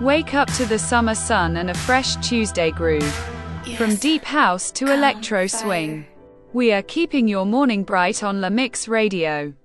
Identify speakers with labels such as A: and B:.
A: Wake up to the summer sun and a fresh Tuesday groove. From deep house to electro swing, we are keeping your morning bright on La Mix Radio.